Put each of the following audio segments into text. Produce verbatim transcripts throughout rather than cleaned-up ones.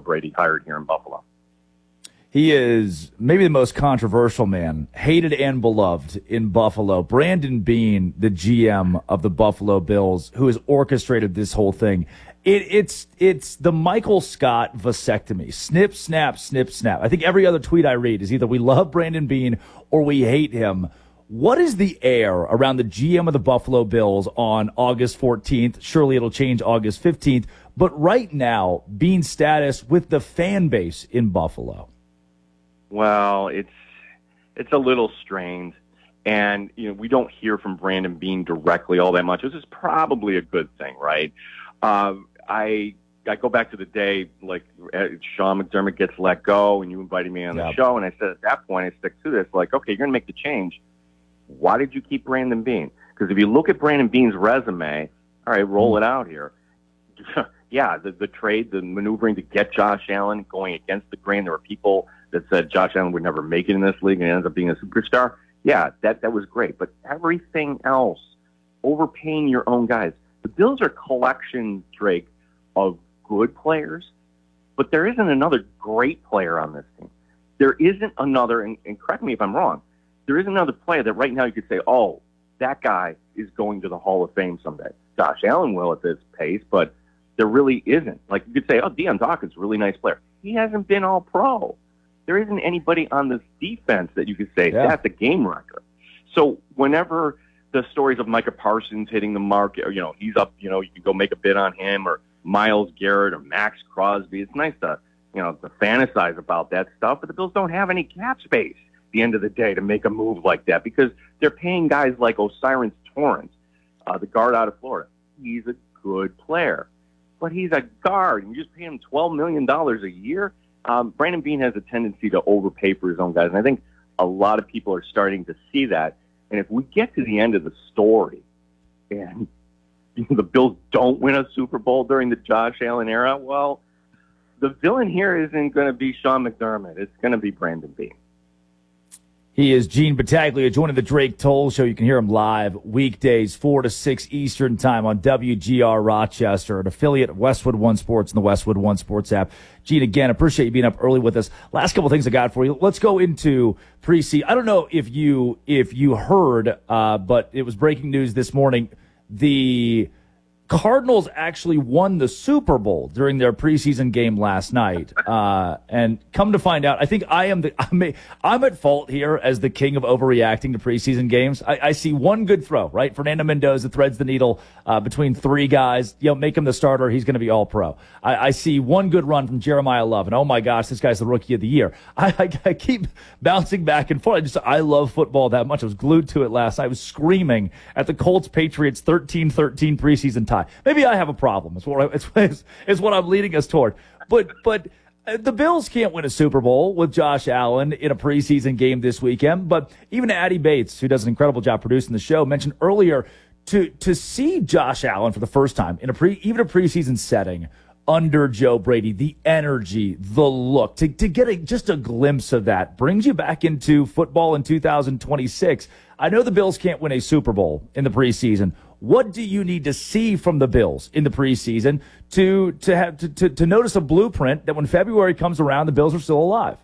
Brady hired here in Buffalo. He is maybe the most controversial man, hated and beloved in Buffalo. Brandon Beane, the G M of the Buffalo Bills, who has orchestrated this whole thing. It, it's it's the Michael Scott vasectomy. Snip, snap, snip, snap. I think every other tweet I read is either we love Brandon Beane or we hate him. What is the air around the G M of the Buffalo Bills on August fourteenth? Surely it'll change August fifteenth. But right now, Beane's status with the fan base in Buffalo. Well, it's it's a little strained, and you know we don't hear from Brandon Beane directly all that much. This is probably a good thing, right? Uh, I I go back to the day like Sean McDermott gets let go, and you invited me on the Yep. show, and I said at that point I stick to this, like, okay, you're going to make the change. Why did you keep Brandon Beane? Because if you look at Brandon Beane's resume, all right, roll it out here. Yeah, the the trade, the maneuvering to get Josh Allen, going against the grain. There were people that said Josh Allen would never make it in this league and ends up being a superstar. Yeah, that, that was great. But everything else, overpaying your own guys. The Bills are collection, Drake, of good players, but there isn't another great player on this team. There isn't another, and, and correct me if I'm wrong, there isn't another player that right now you could say, oh, that guy is going to the Hall of Fame someday. Josh Allen will at this pace, but there really isn't. Like you could say, oh, Deion Dawkins, really nice player. He hasn't been all pro. There isn't anybody on this defense that you could say, Yeah. that's a game wrecker. So whenever the stories of Micah Parsons hitting the mark, or, you know, he's up, you know, you can go make a bid on him, or Myles Garrett or Max Crosby. It's nice to, you know, to fantasize about that stuff, but the Bills don't have any cap space at the end of the day to make a move like that because they're paying guys like Osiris Torrance, uh, the guard out of Florida. He's a good player, but he's a guard, and you just pay him twelve million dollars a year. Um, Brandon Beane has a tendency to overpay for his own guys, and I think a lot of people are starting to see that. And if we get to the end of the story and you know, the Bills don't win a Super Bowl during the Josh Allen era, well, the villain here isn't going to be Sean McDermott. It's going to be Brandon Beane. He is Gene Battaglia, joining the Drake Toll Show. You can hear him live weekdays, four to six Eastern Time on W G R Rochester, an affiliate of Westwood One Sports and the Westwood One Sports app. Gene, again, appreciate you being up early with us. Last couple of things I got for you. Let's go into preseason. I don't know if you if you heard, uh, but it was breaking news this morning. The Cardinals actually won the Super Bowl during their preseason game last night. Uh, and come to find out, I think I am the, I'm, a, I'm at fault here as the king of overreacting to preseason games. I, I see one good throw, right? Fernando Mendoza threads the needle uh, between three guys. You know, make him the starter. He's going to be all pro. I, I see one good run from Jeremiah Love. And oh my gosh, this guy's the rookie of the year. I, I, I keep bouncing back and forth. I just, I love football that much. I was glued to it last night. I was screaming at the Colts Patriots thirteen thirteen preseason tie. Maybe I have a problem. It's what, I, it's, it's, it's what I'm leading us toward. But but the Bills can't win a Super Bowl with Josh Allen in a preseason game this weekend. But even Addie Bates, who does an incredible job producing the show, mentioned earlier to to see Josh Allen for the first time in a pre even a preseason setting under Joe Brady, the energy, the look, to to get a, just a glimpse of that brings you back into football in two thousand twenty-six. I know the Bills can't win a Super Bowl in the preseason. What do you need to see from the Bills in the preseason to to have to, to, to notice a blueprint that when February comes around, the Bills are still alive?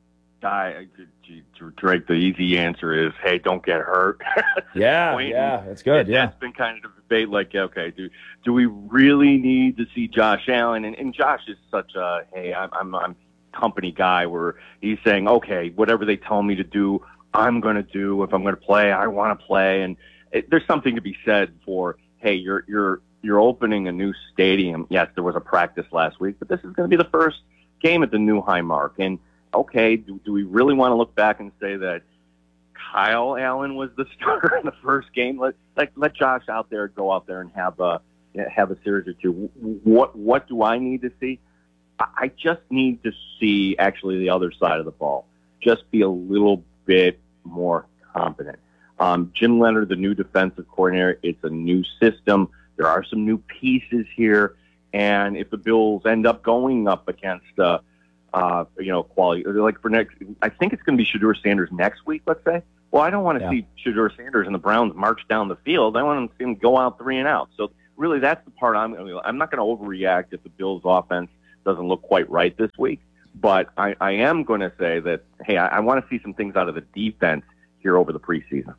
I, Drake, the easy answer is, hey, don't get hurt. Yeah, yeah, that's good. Yeah, that's been kind of a debate. Like, okay, do do we really need to see Josh Allen? And, and Josh is such a hey, I'm I'm I'm company guy where he's saying, okay, whatever they tell me to do, I'm going to do. If I'm going to play, I want to play. And it, there's something to be said for, hey, you're you're you're opening a new stadium. Yes, there was a practice last week, but this is going to be the first game at the new Highmark. And okay, do, do we really want to look back and say that Kyle Allen was the starter in the first game? Let let, let Josh out there go out there and have a have a series or two. What what do I need to see? I just need to see actually the other side of the ball. Just be a little bit more competent. Um, Jim Leonard, the new defensive coordinator, it's a new system. There are some new pieces here. And if the Bills end up going up against, uh, uh, you know, quality, like for next, I think it's going to be Shedeur Sanders next week, let's say. Well, I don't want to yeah. see Shedeur Sanders and the Browns march down the field. I want to see them go out three and out. So really that's the part I'm, I'm not going to overreact if the Bills offense doesn't look quite right this week. But I, I am going to say that, hey, I, I want to see some things out of the defense here over the preseason.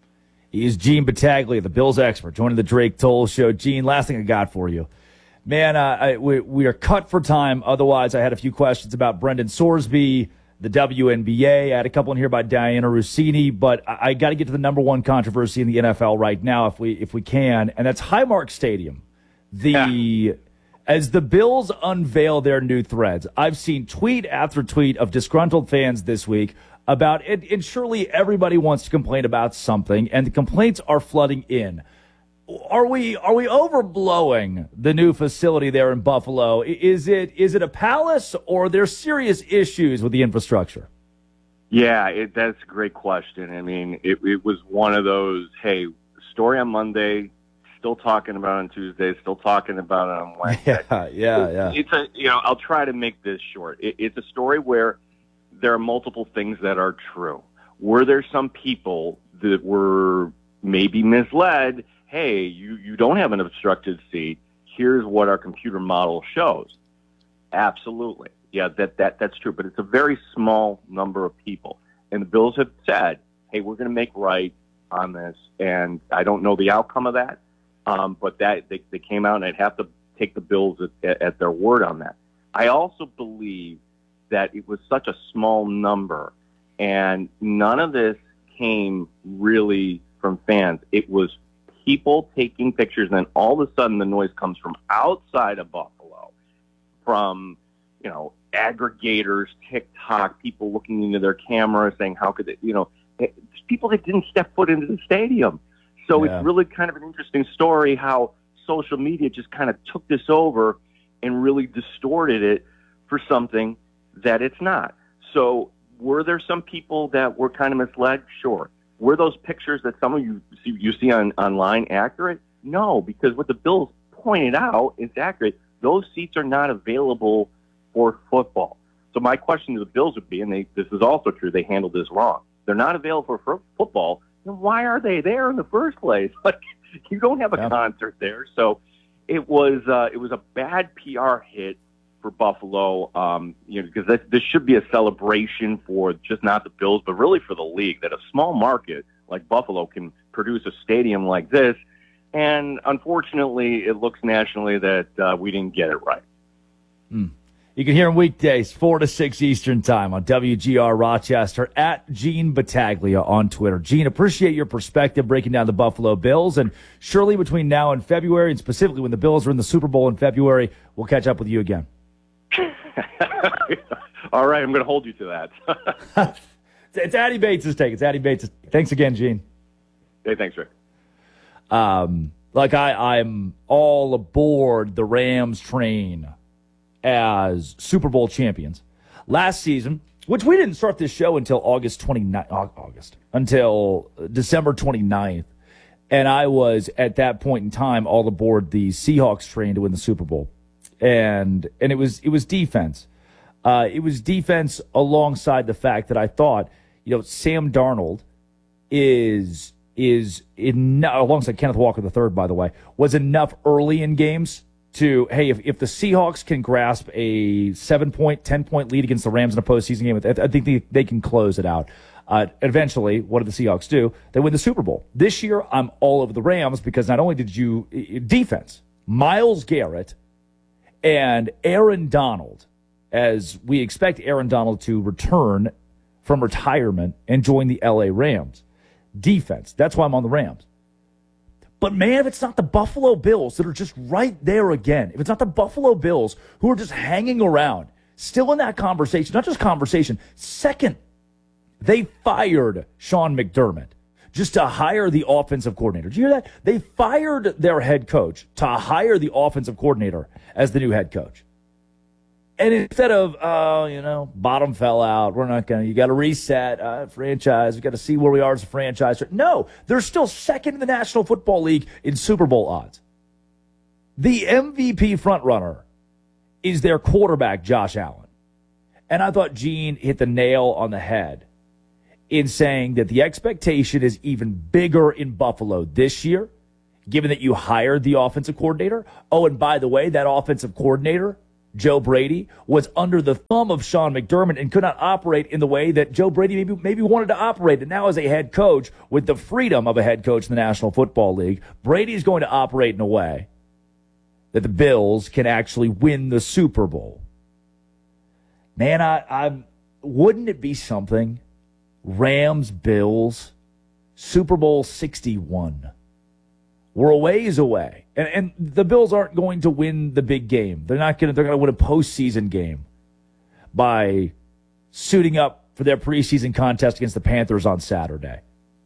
He's Gene Battaglia, the Bills expert, joining the Drake Toll Show. Gene, last thing I got for you. Man, uh, I, we, we are cut for time. Otherwise, I had a few questions about Brendan Sorsby, the W N B A. I had a couple in here by Diana Rossini, but I, I got to get to the number one controversy in the N F L right now, if we if we can, and that's Highmark Stadium. The yeah. As the Bills unveil their new threads, I've seen tweet after tweet of disgruntled fans this week about it, and surely everybody wants to complain about something, and the complaints are flooding in. Are we are we overblowing the new facility there in Buffalo? Is it is it a palace, or are there serious issues with the infrastructure? Yeah, it, that's a great question. I mean, it, it was one of those, hey, story on Monday, still talking about it on Tuesday, still talking about it on Wednesday. Yeah, yeah, yeah. It's a, you know, I'll try to make this short. It, it's a story where there are multiple things that are true. Were there some people that were maybe misled? Hey, you, you don't have an obstructed seat. Here's what our computer model shows. Absolutely. Yeah, that, that that's true. But it's a very small number of people. And the Bills have said, hey, we're going to make right on this. And I don't know the outcome of that. Um, but that they, they came out, and I'd have to take the Bills at, at their word on that. I also believe that it was such a small number, and none of this came really from fans. It was people taking pictures, and then all of a sudden the noise comes from outside of Buffalo, from, you know, aggregators, TikTok, people looking into their cameras saying, how could they, you know, people that didn't step foot into the stadium. So yeah. It's really kind of an interesting story how social media just kind of took this over and really distorted it for something that it's not. So were there some people that were kind of misled? Sure. Were those pictures that some of you see, you see on online accurate? No, because what the Bills pointed out is accurate. Those seats are not available for football. So my question to the Bills would be, and they, this is also true, they handled this wrong. They're not available for football. Then why are they there in the first place? Like, you don't have a yeah. concert there. So it was uh, it was a bad P R hit for Buffalo, um, you know, because this, this should be a celebration for just not the Bills, but really for the league, that a small market like Buffalo can produce a stadium like this. And unfortunately, it looks nationally that uh, we didn't get it right. Hmm. You can hear him weekdays, four to six Eastern time on W G R Rochester, at Gene Battaglia on Twitter. Gene, appreciate your perspective breaking down the Buffalo Bills. And surely between now and February, and specifically when the Bills are in the Super Bowl in February, we'll catch up with you again. All right, I'm going to hold you to that. It's Addy Bates' take. It's Addy Bates' take. Thanks again, Gene. Hey, thanks, Rick. Um, like I, I'm all aboard the Rams train as Super Bowl champions. Last season, which we didn't start this show until August twenty-ninth, August, until December twenty-ninth. And I was, at that point in time, all aboard the Seahawks train to win the Super Bowl. And and it was it was defense. Uh, it was defense alongside the fact that I thought, you know, Sam Darnold is is in, alongside Kenneth Walker the third, by the way, was enough early in games to, hey, if, if the Seahawks can grasp a seven-point, ten-point lead against the Rams in a postseason game, I think they, they can close it out. Uh, eventually, what did the Seahawks do? They win the Super Bowl. This year, I'm all over the Rams because not only did you – defense, Myles Garrett and Aaron Donald, as we expect Aaron Donald to return from retirement and join the L A Rams. Defense, that's why I'm on the Rams. But, man, if it's not the Buffalo Bills that are just right there again, if it's not the Buffalo Bills who are just hanging around, still in that conversation, not just conversation, second, they fired Sean McDermott just to hire the offensive coordinator. Did you hear that? They fired their head coach to hire the offensive coordinator as the new head coach. And instead of, oh, you know, bottom fell out, we're not going to, you got to reset, uh, franchise, we got to see where we are as a franchise. No, they're still second in the National Football League in Super Bowl odds. The M V P frontrunner is their quarterback, Josh Allen. And I thought Gene hit the nail on the head in saying that the expectation is even bigger in Buffalo this year, given that you hired the offensive coordinator. Oh, and by the way, that offensive coordinator Joe Brady was under the thumb of Sean McDermott and could not operate in the way that Joe Brady maybe, maybe wanted to operate. And now as a head coach, with the freedom of a head coach in the National Football League, Brady is going to operate in a way that the Bills can actually win the Super Bowl. Man, I, I'm, wouldn't it be something? Rams, Bills, Super Bowl sixty-one. We're a ways away. And, and the Bills aren't going to win the big game. They're not going to, they're going to win a postseason game by suiting up for their preseason contest against the Panthers on Saturday.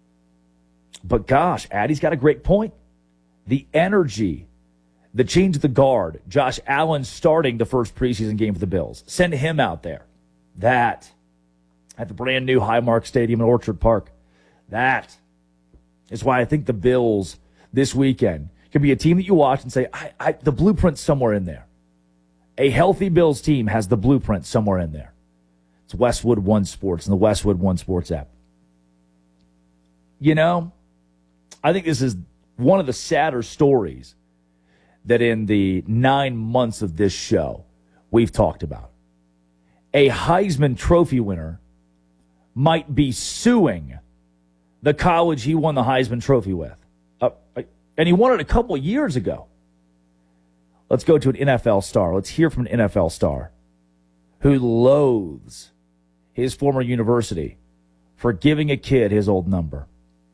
But gosh, Addie's got a great point. The energy, the change of the guard, Josh Allen starting the first preseason game for the Bills. Send him out there. That, at the brand new Highmark Stadium in Orchard Park, that is why I think the Bills this weekend could be a team that you watch and say, I, I, the blueprint's somewhere in there. A healthy Bills team has the blueprint somewhere in there. It's Westwood One Sports and the Westwood One Sports app. You know, I think this is one of the sadder stories that in the nine months of this show we've talked about. A Heisman Trophy winner might be suing the college he won the Heisman Trophy with. Uh, and he won it a couple of years ago. Let's go to an N F L star. Let's hear from an N F L star who loathes his former university for giving a kid his old number.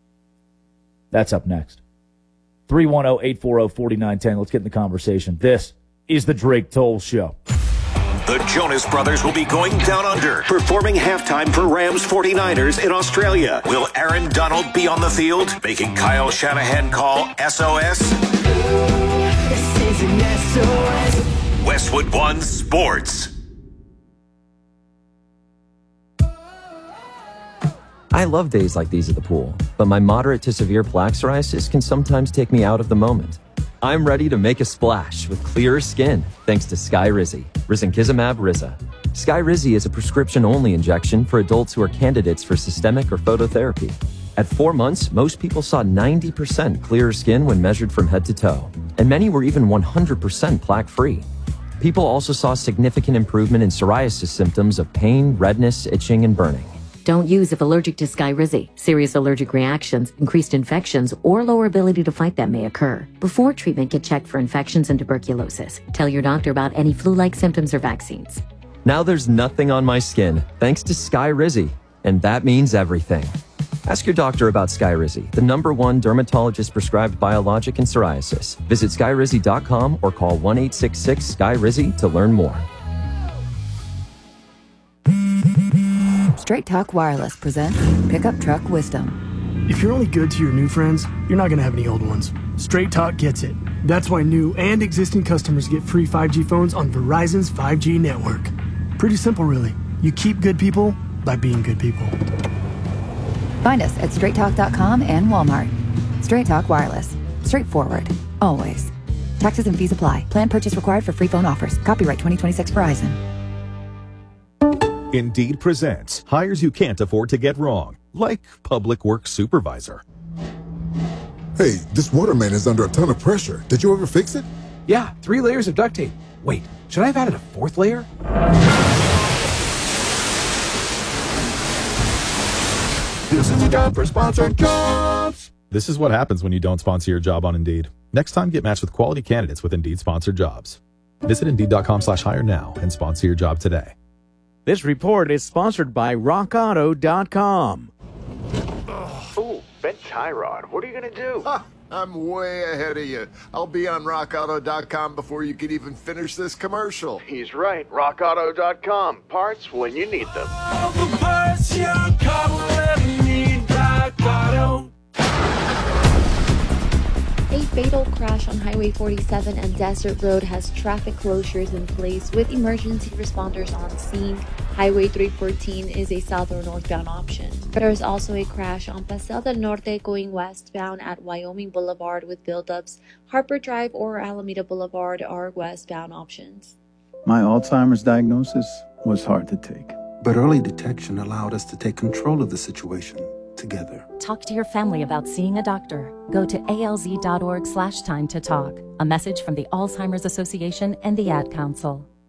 That's up next. three one zero, eight four zero, four nine one zero. Let's get in the conversation. This is the Drake Toll Show. The Jonas Brothers will be going down under, performing halftime for Rams forty-niners in Australia. Will Aaron Donald be on the field, making Kyle Shanahan call S O S? This is an S O S. Westwood One Sports. I love days like these at the pool, but my moderate to severe plaque psoriasis can sometimes take me out of the moment. I'm ready to make a splash with clearer skin thanks to Skyrizi, risankizumab Riza. Skyrizi is a prescription-only injection for adults who are candidates for systemic or phototherapy. At four months, most people saw ninety percent clearer skin when measured from head to toe, and many were even one hundred percent plaque-free. People also saw significant improvement in psoriasis symptoms of pain, redness, itching, and burning. Don't use if allergic to Skyrizi. Serious allergic reactions, increased infections, or lower ability to fight them may occur. Before treatment, get checked for infections and tuberculosis. Tell your doctor about any flu-like symptoms or vaccines. Now there's nothing on my skin thanks to Skyrizi, and that means everything. Ask your doctor about Skyrizi, the number one dermatologist-prescribed biologic in psoriasis. Visit skyrizi dot com or call one eight six six Sky Rizi to learn more. Straight Talk Wireless presents Pickup Truck Wisdom. If you're only good to your new friends, you're not going to have any old ones. Straight Talk gets it. That's why new and existing customers get free five G phones on Verizon's five G network. Pretty simple, really. You keep good people by being good people. Find us at straight talk dot com and Walmart. Straight Talk Wireless. Straightforward. Always. Taxes and fees apply. Plan purchase required for free phone offers. Copyright twenty twenty-six Verizon. Indeed presents hires you can't afford to get wrong, like public works supervisor. Hey, this water main is under a ton of pressure. Did you ever fix it? Yeah, three layers of duct tape. Wait, should I have added a fourth layer? This is a job for sponsored jobs. This is what happens when you don't sponsor your job on Indeed. Next time, get matched with quality candidates with Indeed sponsored jobs. Visit Indeed dot com slash hire now and sponsor your job today. This report is sponsored by rock auto dot com. Ooh, Ben Tyrod, what are you going to do? Ha, I'm way ahead of you. I'll be on rock auto dot com before you can even finish this commercial. He's right, rock auto dot com. Parts when you need them. All the parts your car will ever need, Rock Auto. A fatal crash on Highway forty-seven and Desert Road has traffic closures in place with emergency responders on scene. Highway three fourteen is a south or northbound option. There is also a crash on Paseo del Norte going westbound at Wyoming Boulevard with buildups. Harper Drive or Alameda Boulevard are westbound options. My Alzheimer's diagnosis was hard to take. But early detection allowed us to take control of the situation together. Talk to your family about seeing a doctor. Go to alz.org slash time to talk. A message from the Alzheimer's Association and the Ad Council.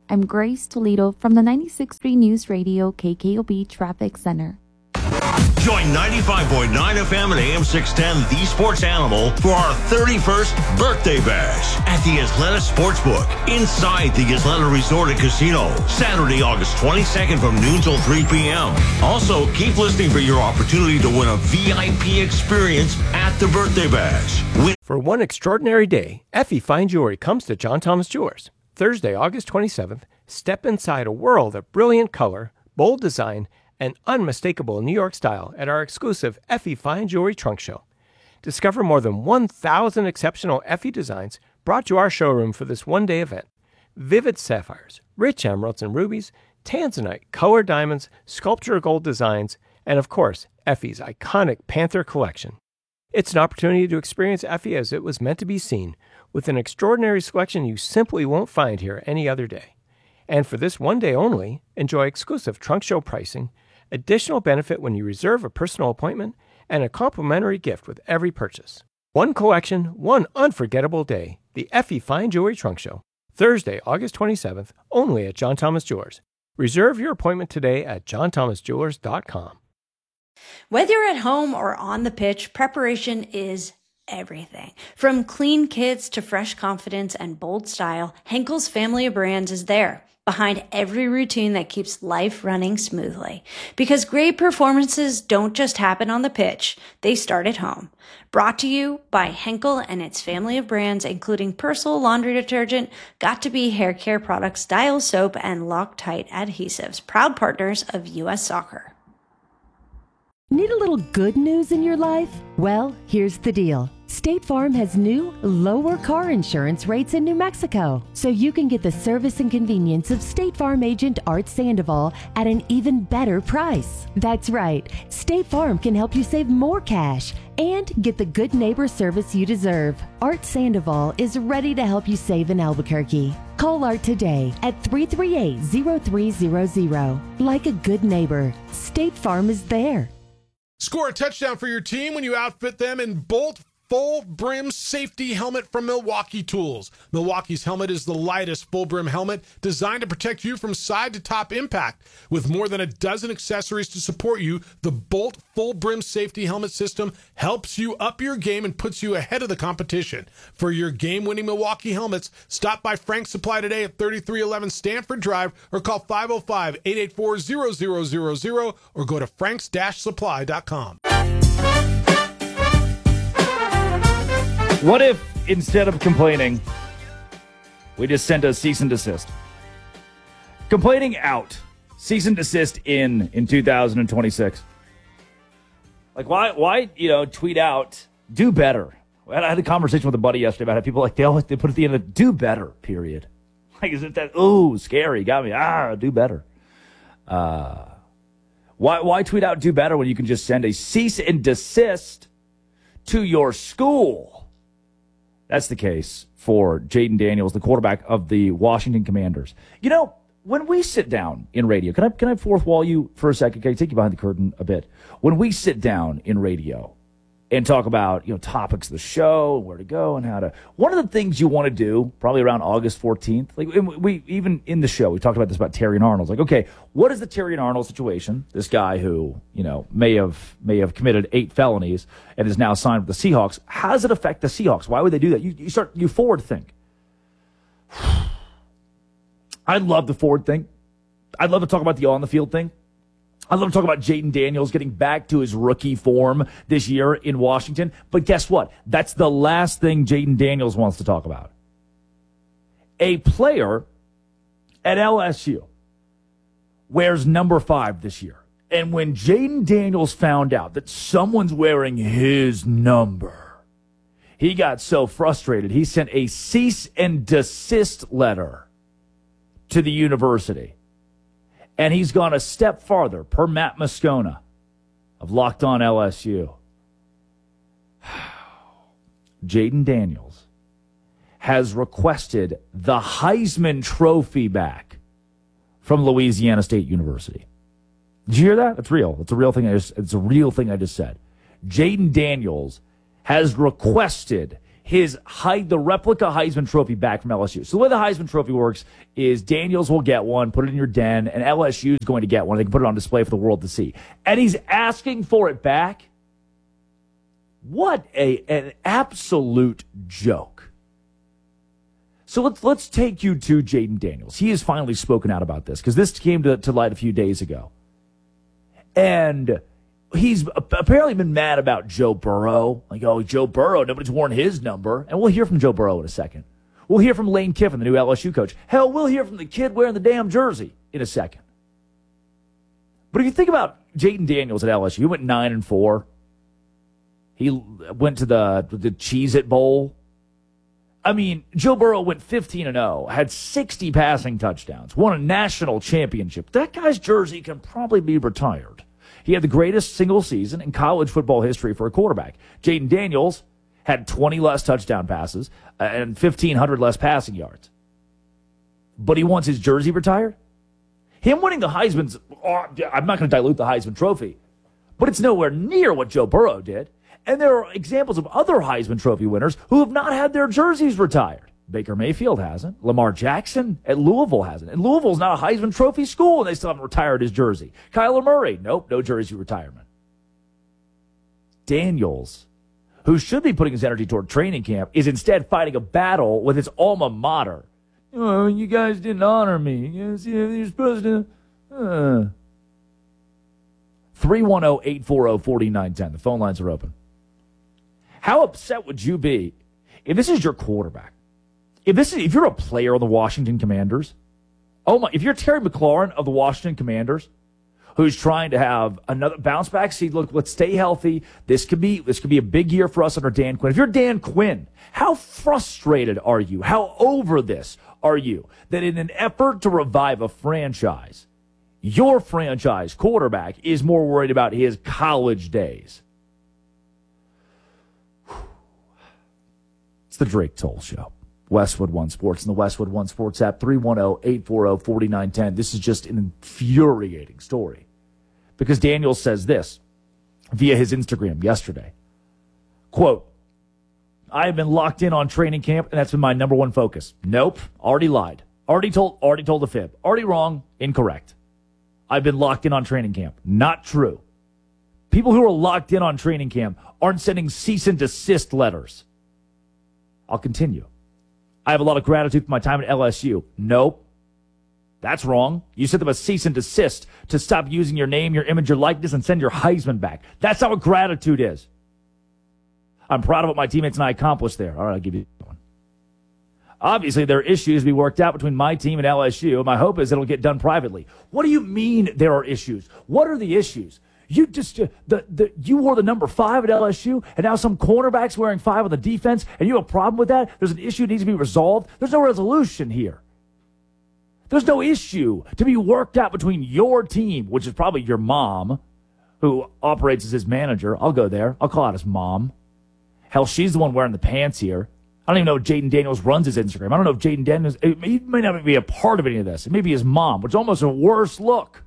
I'm Grace Toledo from the ninety-six point three News Radio K K O B Traffic Center. Join ninety-five point nine F M and A M six ten, The Sports Animal, for our thirty-first birthday bash at the Atlanta Sportsbook inside the Atlanta Resort and Casino, Saturday, August twenty-second from noon till three p.m. Also, keep listening for your opportunity to win a V I P experience at the birthday bash. Win- for one extraordinary day, Effie Fine Jewelry comes to John Thomas Jewelers. Thursday, August twenty-seventh, step inside a world of brilliant color, bold design, and unmistakable New York style at our exclusive Effie Fine Jewelry Trunk Show. Discover more than one thousand exceptional Effie designs brought to our showroom for this one-day event. Vivid sapphires, rich emeralds and rubies, tanzanite, colored diamonds, sculpture gold designs, and of course, Effie's iconic Panther collection. It's an opportunity to experience Effie as it was meant to be seen, with an extraordinary selection you simply won't find here any other day. And for this one day only, enjoy exclusive trunk show pricing, additional benefit when you reserve a personal appointment, and a complimentary gift with every purchase. One collection, one unforgettable day. The Effie Fine Jewelry Trunk Show. Thursday, August twenty-seventh, only at John Thomas Jewelers. Reserve your appointment today at john thomas jewelers dot com. Whether you're at home or on the pitch, preparation is everything. From clean kits to fresh confidence and bold style, Henkel's family of brands is there, behind every routine that keeps life running smoothly. Because great performances don't just happen on the pitch, they start at home. Brought to you by Henkel and its family of brands, including Persil laundry detergent, Got2b hair care products, Dial soap, and Loctite adhesives, proud partners of U S Soccer. Need a little good news in your life? Well, here's the deal. State Farm has new, lower car insurance rates in New Mexico, so you can get the service and convenience of State Farm agent Art Sandoval at an even better price. That's right, State Farm can help you save more cash and get the good neighbor service you deserve. Art Sandoval is ready to help you save in Albuquerque. Call Art today at three three eight, zero three zero zero. Like a good neighbor, State Farm is there. Score a touchdown for your team when you outfit them in Bolt Full Brim Safety Helmet from Milwaukee Tools. Milwaukee's helmet is the lightest full brim helmet designed to protect you from side to top impact. With more than a dozen accessories to support you, the Bolt Full Brim Safety Helmet system helps you up your game and puts you ahead of the competition. For your game-winning Milwaukee helmets, stop by Frank's Supply today at thirty-three eleven Stanford Drive or call five oh five, eight eight four, zero zero zero zero or go to franks dash supply dot com. What if, instead of complaining, we just sent a cease and desist? Complaining out. Cease and desist in in two thousand twenty-six. Like, why, why, you know, tweet out, do better. I had a conversation with a buddy yesterday about how people, like, they always they put at the end of it, do better, period. Like, is it that, ooh, scary, got me, ah, do better. Uh, why, why tweet out do better when you can just send a cease and desist to your school? That's the case for Jayden Daniels, the quarterback of the Washington Commanders. You know, when we sit down in radio, can I can I fourth wall you for a second? Can I take you behind the curtain a bit? When we sit down in radio and talk about, you know, topics of the show, where to go and how to, one of the things you want to do, probably around August fourteenth, like we even in the show, we talked about this about Terrion Arnold. Like, okay, what is the Terrion Arnold situation? This guy who, you know, may have may have committed eight felonies and is now signed with the Seahawks. How does it affect the Seahawks? Why would they do that? You, you start, you forward think. I love the forward thing. I'd love to talk about the on the field thing. I'd love to talk about Jayden Daniels getting back to his rookie form this year in Washington. But guess what? That's the last thing Jayden Daniels wants to talk about. A player at L S U wears number five this year. And when Jayden Daniels found out that someone's wearing his number, he got so frustrated, he sent a cease and desist letter to the university. And he's gone a step farther, per Matt Moscona of Locked On L S U. Jayden Daniels has requested the Heisman Trophy back from Louisiana State University. Did you hear that? It's real. It's a real thing. I just, it's a real thing I just said. Jayden Daniels has requested his Heid, the replica Heisman Trophy back from L S U. So the way the Heisman Trophy works is Daniels will get one, put it in your den, and L S U is going to get one. They can put it on display for the world to see. And he's asking for it back. What a an absolute joke. So let's let's take you to Jayden Daniels. He has finally spoken out about this because this came to, to light a few days ago. And he's apparently been mad about Joe Burrow. Like, oh, Joe Burrow, nobody's worn his number. And we'll hear from Joe Burrow in a second. We'll hear from Lane Kiffin, the new L S U coach. Hell, we'll hear from the kid wearing the damn jersey in a second. But if you think about Jayden Daniels at L S U, he went nine and four. He went to the the Cheez-It Bowl. I mean, Joe Burrow went fifteen and oh, had sixty passing touchdowns, won a national championship. That guy's jersey can probably be retired. He had the greatest single season in college football history for a quarterback. Jayden Daniels had twenty less touchdown passes and fifteen hundred less passing yards. But he wants his jersey retired? Him winning the Heisman's, oh, I'm not going to dilute the Heisman Trophy, but it's nowhere near what Joe Burrow did. And there are examples of other Heisman Trophy winners who have not had their jerseys retired. Baker Mayfield hasn't. Lamar Jackson at Louisville hasn't. And Louisville's not a Heisman Trophy school, and they still haven't retired his jersey. Kyler Murray, nope, no jersey retirement. Daniels, who should be putting his energy toward training camp, is instead fighting a battle with his alma mater. Oh, you guys didn't honor me. You're supposed to... Uh. three one zero, eight four zero, four nine one zero. The phone lines are open. How upset would you be if this is your quarterback? If this is if you're a player of the Washington Commanders, oh my! If you're Terry McLaurin of the Washington Commanders, who's trying to have another bounce back season, look, let's stay healthy. This could be this could be a big year for us under Dan Quinn. If you're Dan Quinn, how frustrated are you? How over this are you that in an effort to revive a franchise, your franchise quarterback is more worried about his college days? It's the Drake Toll Show. Westwood One Sports and the Westwood One Sports app, three one zero, eight four zero, four nine one zero. This is just an infuriating story because Daniels says this via his Instagram yesterday. Quote, I have been locked in on training camp, and that's been my number one focus. Nope, already lied. Already told, already told a fib. Already wrong, incorrect. I've been locked in on training camp. Not true. People who are locked in on training camp aren't sending cease and desist letters. I'll continue. I have a lot of gratitude for my time at L S U. Nope. That's wrong. You sent them a cease and desist to stop using your name, your image, your likeness, and send your Heisman back. That's not what gratitude is. I'm proud of what my teammates and I accomplished there. All right, I'll give you one. Obviously, there are issues to be worked out between my team and L S U. My hope is it'll get done privately. What do you mean there are issues? What are the issues? You just uh, the the you wore the number five at L S U, and now some cornerback's wearing five on the defense, and you have a problem with that? There's an issue that needs to be resolved. There's no resolution here. There's no issue to be worked out between your team, which is probably your mom, who operates as his manager. I'll go there. I'll call out his mom. Hell, she's the one wearing the pants here. I don't even know if Jayden Daniels runs his Instagram. I don't know if Jayden Daniels, he may not be a part of any of this. It may be his mom, which is almost a worse look.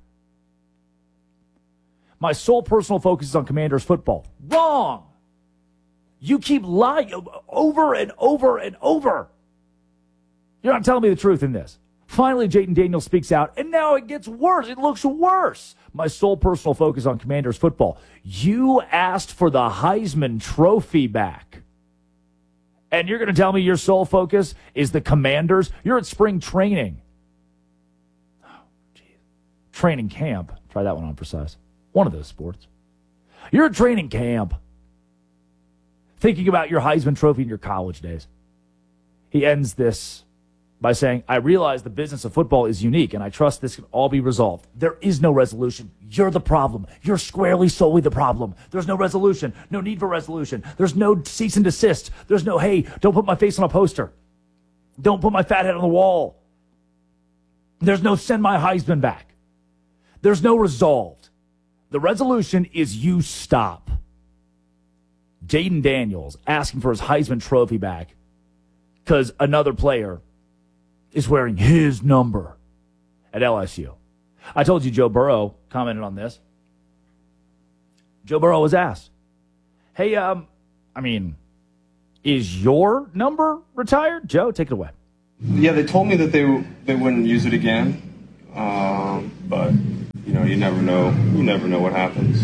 My sole personal focus is on Commanders football. Wrong. You keep lying over and over and over. You're not telling me the truth in this. Finally, Jayden Daniels speaks out, and now it gets worse. It looks worse. My sole personal focus on Commanders football. You asked for the Heisman Trophy back. And you're going to tell me your sole focus is the Commanders? You're at spring training. Oh, geez. Training camp. Try that one on for size. One of those sports. You're at training camp. Thinking about your Heisman Trophy in your college days. He ends this by saying, I realize the business of football is unique, and I trust this can all be resolved. There is no resolution. You're the problem. You're squarely solely the problem. There's no resolution. No need for resolution. There's no cease and desist. There's no, hey, don't put my face on a poster. Don't put my fat head on the wall. There's no send my Heisman back. There's no resolved. The resolution is you stop. Jayden Daniels asking for his Heisman Trophy back because another player is wearing his number at L S U. I told you Joe Burrow commented on this. Joe Burrow was asked, hey, um, I mean, Is your number retired? Joe, take it away. Yeah, they told me that they they wouldn't use it again, um, but you know, you never know. You never know what happens.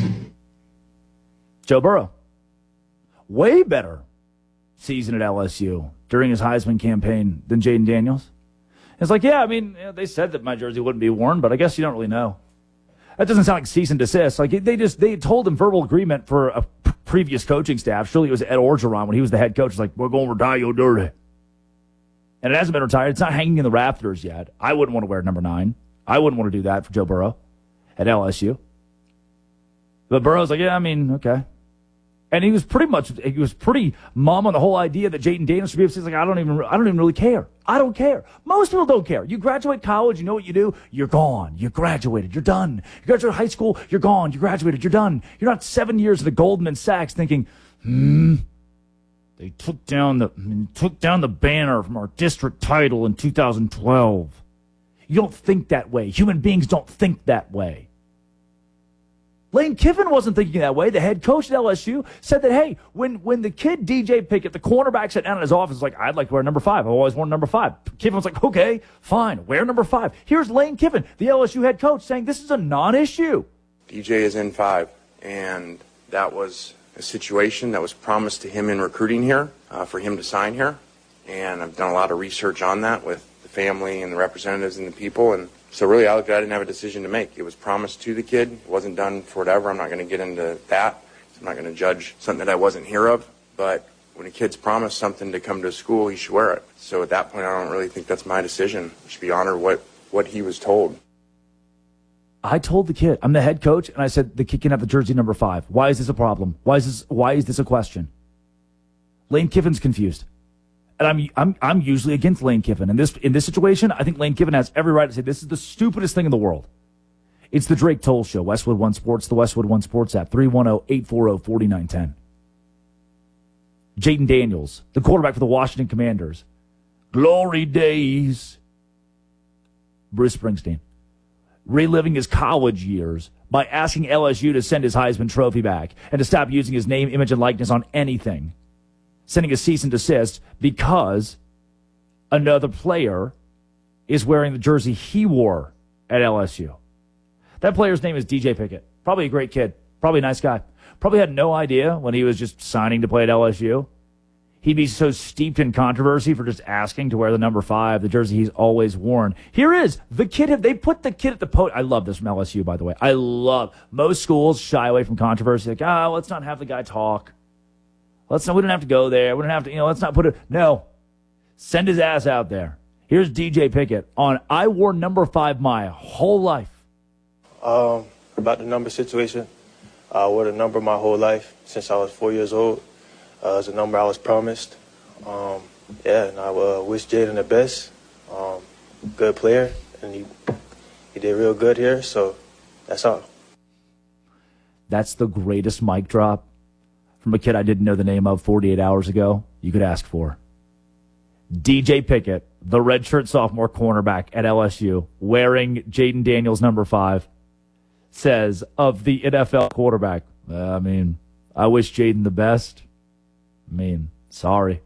Joe Burrow, way better season at L S U during his Heisman campaign than Jayden Daniels. It's like, yeah, I mean, they said that my jersey wouldn't be worn, but I guess you don't really know. That doesn't sound like cease and desist. Like they just they told him verbal agreement for a p- previous coaching staff. Surely it was Ed Orgeron when he was the head coach. It's like, we're going to retire your dirty. And it hasn't been retired. It's not hanging in the rafters yet. I wouldn't want to wear number nine. I wouldn't want to do that for Joe Burrow at L S U. But Burrow's like, yeah, I mean, okay. And he was pretty much, he was pretty mum on the whole idea that Jayden Daniels should be. He's like, I don't even, I don't even really care. I don't care. Most people don't care. You graduate college, you know what you do. You're gone. You graduated. You're done. You graduate high school. You're gone. You graduated. You're done. You're not seven years at a Goldman Sachs thinking, hmm, they took down the took down the banner from our district title in two thousand twelve. You don't think that way. Human beings don't think that way. Lane Kiffin wasn't thinking that way. The head coach at L S U said that, hey, when, when the kid D J Pickett, the cornerback, sat down in his office, like, I'd like to wear number five. I've always worn number five. Kiffin was like, okay, fine, wear number five. Here's Lane Kiffin, the L S U head coach, saying this is a non-issue. D J is in five, and that was a situation that was promised to him in recruiting here, uh, for him to sign here. And I've done a lot of research on that with the family and the representatives and the people, and so really, I looked at it, I didn't have a decision to make. It was promised to the kid. It wasn't done for whatever. I'm not going to get into that. I'm not going to judge something that I wasn't here of. But when a kid's promised something to come to school, he should wear it. So at that point, I don't really think that's my decision. I should be honored what, what he was told. I told the kid, I'm the head coach, and I said the kid can have the jersey number five. Why is this a problem? Why is this, why is this a question? Lane Kiffin's confused. And I'm I'm I'm usually against Lane Kiffin. In this in this situation, I think Lane Kiffin has every right to say this is the stupidest thing in the world. It's the Drake Toll Show, Westwood One Sports, the Westwood One Sports app, three one zero, eight four zero, four nine one zero. Jayden Daniels, the quarterback for the Washington Commanders. Glory days. Bruce Springsteen, reliving his college years by asking L S U to send his Heisman Trophy back and to stop using his name, image, and likeness on anything. Sending a cease and desist because another player is wearing the jersey he wore at L S U. That player's name is D J Pickett. Probably a great kid. Probably a nice guy. Probably had no idea when he was just signing to play at L S U. He'd be so steeped in controversy for just asking to wear the number five, the jersey he's always worn. Here is the kid. They put the kid at the podium. I love this from L S U, by the way. I love most schools shy away from controversy. Like, ah, oh, let's not have the guy talk. Let's not, we don't have to go there. We don't have to, you know, let's not put it. No. Send his ass out there. Here's D J Pickett on I wore number five my whole life. Um, about the number situation, I wore the number my whole life since I was four years old. Uh, it's a number I was promised. Um, yeah, and I uh, wish Jayden the best. Um, good player, and he, he did real good here, so that's all. That's the greatest mic drop from a kid I didn't know the name of forty-eight hours ago you could ask for. D J Pickett, the redshirt sophomore cornerback at L S U, wearing Jayden Daniels number five, says of the N F L quarterback, uh, I mean, I wish Jayden the best. I mean, sorry.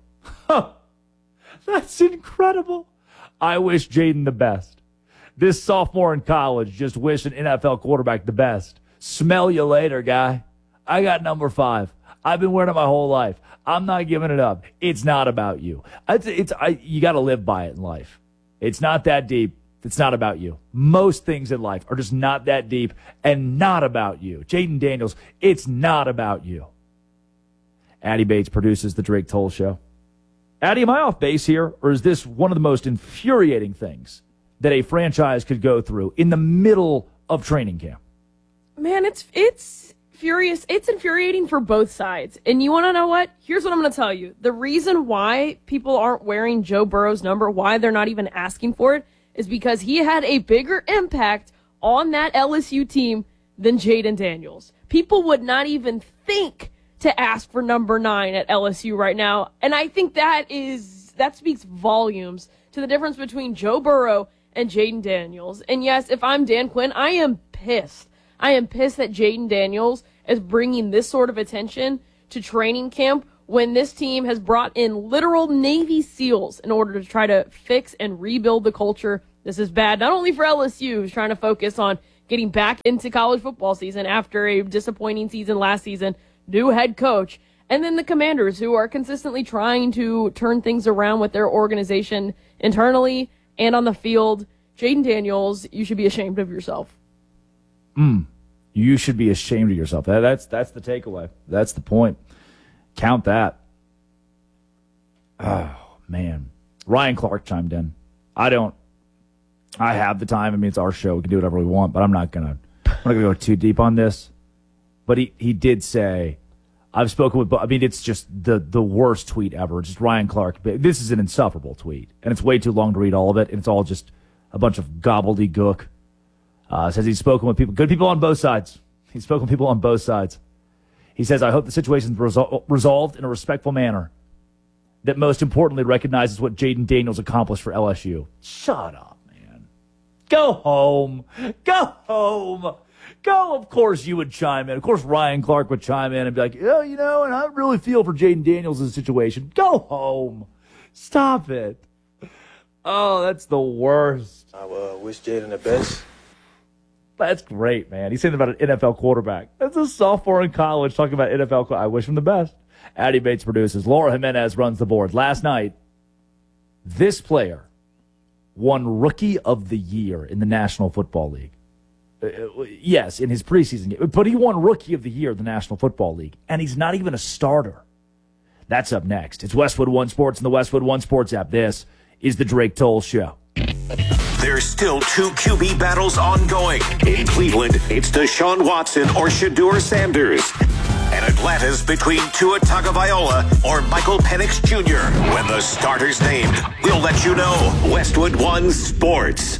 That's incredible. I wish Jayden the best. This sophomore in college just wish an N F L quarterback the best. Smell you later, guy. I got number five. I've been wearing it my whole life. I'm not giving it up. It's not about you. It's, it's I, you got to live by it in life. It's not that deep. It's not about you. Most things in life are just not that deep and not about you. Jayden Daniels, it's not about you. Addie Bates produces the Drake Toll Show. Addie, am I off base here, or is this one of the most infuriating things that a franchise could go through in the middle of training camp? Man, it's it's furious. It's infuriating for both sides. And you want to know what? Here's what I'm going to tell you. The reason why people aren't wearing Joe Burrow's number, why they're not even asking for it, is because he had a bigger impact on that L S U team than Jayden Daniels. People would not even think to ask for number nine at L S U right now. And I think that is that speaks volumes to the difference between Joe Burrow and Jayden Daniels. And yes, if I'm Dan Quinn, I am pissed. I am pissed that Jayden Daniels is bringing this sort of attention to training camp when this team has brought in literal Navy SEALs in order to try to fix and rebuild the culture. This is bad, not only for L S U, who's trying to focus on getting back into college football season after a disappointing season last season, new head coach, and then the Commanders, who are consistently trying to turn things around with their organization internally and on the field. Jayden Daniels, you should be ashamed of yourself. Mm. You should be ashamed of yourself. That, that's that's the takeaway. That's the point. Count that. Oh, man. Ryan Clark chimed in. I don't. I have the time. I mean, it's our show. We can do whatever we want, but I'm not going to I'm not gonna go too deep on this. But he, he did say, I've spoken with, I mean, it's just the, the worst tweet ever. Just Ryan Clark. This is an insufferable tweet, and it's way too long to read all of it, and it's all just a bunch of gobbledygook. Uh, says he's spoken with people, good people on both sides. He's spoken with people on both sides. He says, I hope the situation's resol- resolved in a respectful manner that most importantly recognizes what Jayden Daniels accomplished for L S U. Shut up, man. Go home. Go home. Go, of course you would chime in. Of course Ryan Clark would chime in and be like, yeah, you know, and I really feel for Jayden Daniels' situation. Go home. Stop it. Oh, that's the worst. I uh, wish Jayden the best. That's great, man. He's saying about an N F L quarterback. That's a sophomore in college talking about N F L. I wish him the best. Addy Bates produces. Laura Jimenez runs the board. Last night, this player won Rookie of the Year in the National Football League. Uh, yes, in his preseason game. But he won Rookie of the Year in the National Football League, and he's not even a starter. That's up next. It's Westwood One Sports and the Westwood One Sports app. This is the Drake Toll Show. There's still two Q B battles ongoing. In Cleveland, it's Deshaun Watson or Shedeur Sanders. And Atlanta's between Tua Tagovailoa or Michael Penix Junior When the starter's named, we'll let you know. Westwood One Sports.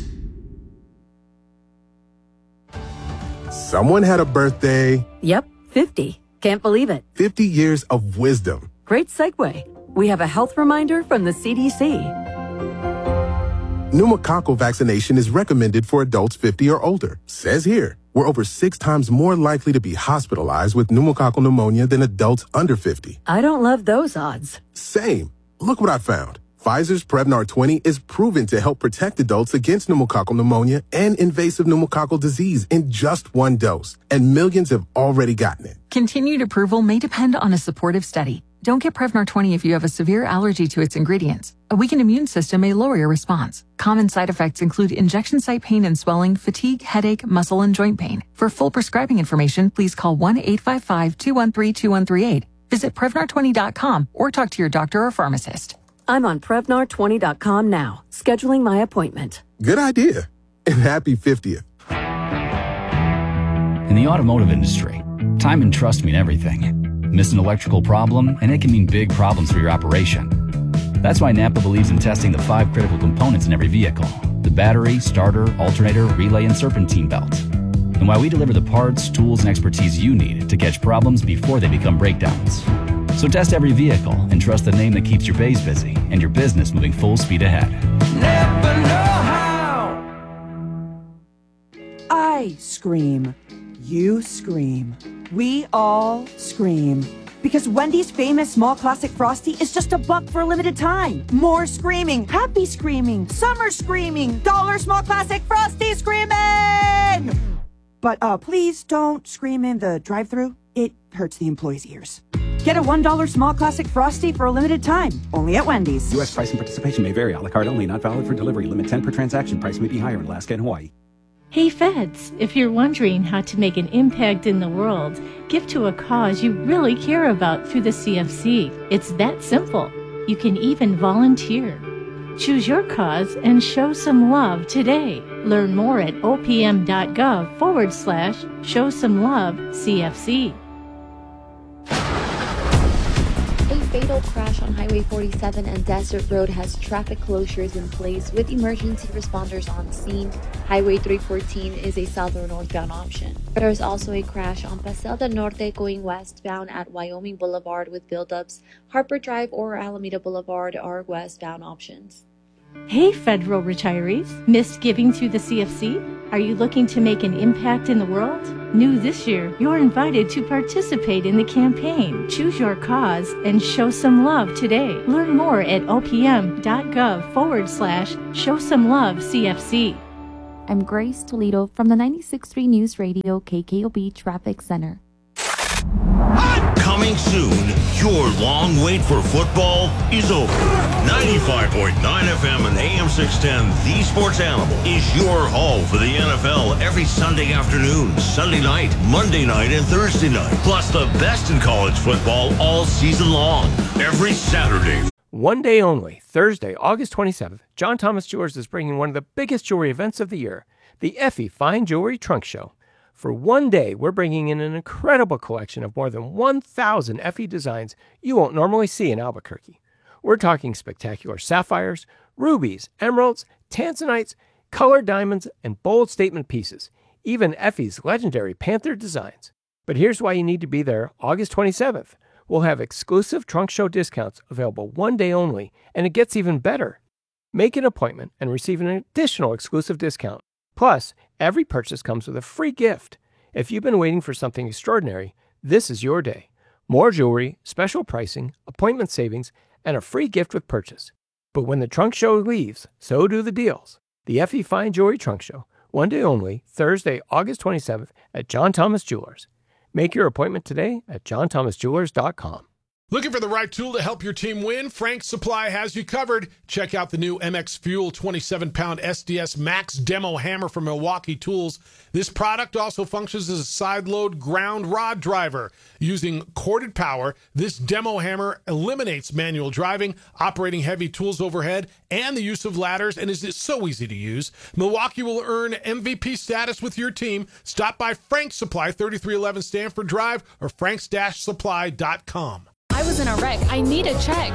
Someone had a birthday. Yep, fifty. Can't believe it. fifty years of wisdom. Great segue. We have a health reminder from the C D C. Pneumococcal vaccination is recommended for adults fifty or older. Says here, we're over six times more likely to be hospitalized with pneumococcal pneumonia than adults under fifty. I don't love those odds. Same. Look what I found. Pfizer's Prevnar twenty is proven to help protect adults against pneumococcal pneumonia and invasive pneumococcal disease in just one dose. And millions have already gotten it. Continued approval may depend on a supportive study. Don't get Prevnar twenty if you have a severe allergy to its ingredients. A weakened immune system may lower your response. Common side effects include injection site pain and swelling, fatigue, headache, muscle, and joint pain. For full prescribing information, please call one eight five five, two one three, two one three eight. Visit Prevnar twenty dot com or talk to your doctor or pharmacist. I'm on Prevnar twenty dot com now, scheduling my appointment. Good idea. And happy fiftieth. In the automotive industry, time and trust mean everything. Miss an electrical problem, and it can mean big problems for your operation. That's why Napa believes in testing the five critical components in every vehicle: the battery, starter, alternator, relay, and serpentine belt. And why we deliver the parts, tools, and expertise you need to catch problems before they become breakdowns. So test every vehicle and trust the name that keeps your bays busy and your business moving full speed ahead. Never know how. I scream. You scream. We all scream. Because Wendy's famous small classic Frosty is just a buck for a limited time. More screaming, happy screaming, summer screaming, dollar small classic Frosty screaming! But uh, please don't scream in the drive-thru. It hurts the employees' ears. Get a one dollar small classic Frosty for a limited time, only at Wendy's. U S price and participation may vary. A la carte only, not valid for delivery. Limit ten per transaction. Price may be higher in Alaska and Hawaii. Hey Feds, if you're wondering how to make an impact in the world, give to a cause you really care about through the C F C. It's that simple. You can even volunteer. Choose your cause and show some love today. Learn more at opm.gov forward slash show some love CFC. A fatal crash on Highway forty-seven and Desert Road has traffic closures in place with emergency responders on scene. Highway three fourteen is a south or northbound option. There is also a crash on Paseo del Norte going westbound at Wyoming Boulevard with buildups. Harper Drive or Alameda Boulevard are westbound options. Hey federal retirees, missed giving through the C F C? Are you looking to make an impact in the world? New this year, you're invited to participate in the campaign. Choose your cause and show some love today. Learn more at opm.gov forward slash show some love CFC. I'm Grace Toledo from the ninety-six point three News Radio K K O B Traffic Center. Coming soon, your long wait for football is over. ninety-five point nine F M and A M six ten, The Sports Animal, is your hall for the N F L every Sunday afternoon, Sunday night, Monday night, and Thursday night. Plus the best in college football all season long, every Saturday. One day only, Thursday, August twenty-seventh, John Thomas Jewelers is bringing one of the biggest jewelry events of the year, the Effie Fine Jewelry Trunk Show. For one day, we're bringing in an incredible collection of more than one thousand Effie designs you won't normally see in Albuquerque. We're talking spectacular sapphires, rubies, emeralds, tanzanites, colored diamonds, and bold statement pieces, even Effie's legendary Panther designs. But here's why you need to be there August twenty-seventh. We'll have exclusive trunk show discounts available one day only, and it gets even better. Make an appointment and receive an additional exclusive discount. Plus, every purchase comes with a free gift. If you've been waiting for something extraordinary, this is your day. More jewelry, special pricing, appointment savings, and a free gift with purchase. But when the trunk show leaves, so do the deals. The Effie Fine Jewelry Trunk Show, one day only, Thursday, August twenty-seventh at John Thomas Jewelers. Make your appointment today at john thomas jewelers dot com. Looking for the right tool to help your team win? Frank's Supply has you covered. Check out the new M X Fuel twenty-seven pound S D S Max Demo Hammer from Milwaukee Tools. This product also functions as a side-load ground rod driver. Using corded power, this demo hammer eliminates manual driving, operating heavy tools overhead, and the use of ladders, and is so easy to use. Milwaukee will earn M V P status with your team. Stop by Frank's Supply, thirty-three eleven Stanford Drive, or franks dash supply dot com. I was in a wreck. I need a check.